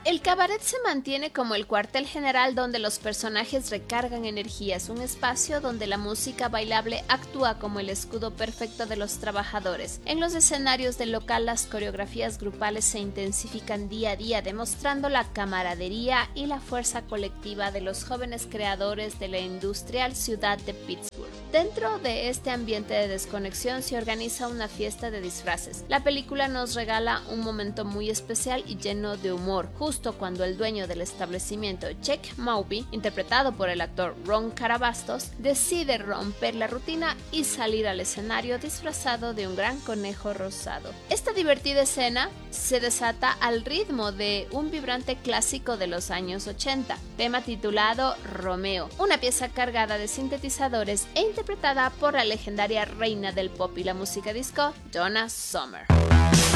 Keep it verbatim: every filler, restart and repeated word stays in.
El cabaret se mantiene como el cuartel general donde los personajes recargan energías, un espacio donde la música bailable actúa como el escudo perfecto de los trabajadores. En los escenarios del local las coreografías grupales se intensifican día a día, demostrando la camaradería y la fuerza colectiva de los jóvenes creadores de la industrial ciudad de Pittsburgh. Dentro de este ambiente de desconexión se organiza una fiesta de disfraces. La película nos regala un momento muy especial y lleno de humor, justo cuando el dueño del establecimiento, Jake Maupay, interpretado por el actor Ron Carabastos, decide romper la rutina y salir al escenario disfrazado de un gran conejo rosado. Esta divertida escena se desata al ritmo de un vibrante clásico de los años ochenta, tema titulado Romeo, una pieza cargada de sintetizadores e interpretada por la legendaria reina del pop y la música disco, Donna Summer.